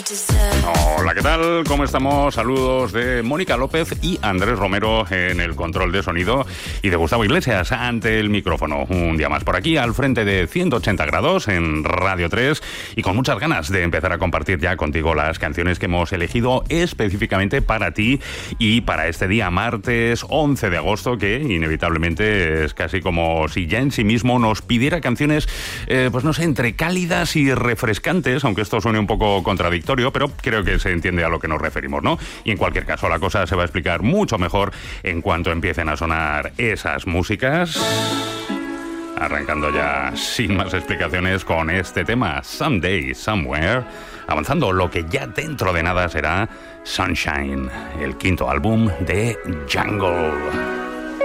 Hola, ¿qué tal? ¿Cómo estamos? Saludos de Mónica López y Andrés Romero en el control de sonido y de Gustavo Iglesias ante el micrófono. Un día más por aquí, al frente de 180 grados en Radio 3 y con muchas ganas de empezar a compartir ya contigo las canciones que hemos elegido específicamente para ti y para este día martes 11 de agosto, que inevitablemente es casi como si ya en sí mismo nos pidiera canciones, pues no sé, entre cálidas y refrescantes, aunque esto suene un poco contradictorio, pero creo que se entiende a lo que nos referimos, ¿no? Y en cualquier caso, la cosa se va a explicar mucho mejor en cuanto empiecen a sonar esas músicas. Arrancando ya sin más explicaciones con este tema, Someday, Somewhere, avanzando lo que ya dentro de nada será Sunshine, el quinto álbum de Jungle.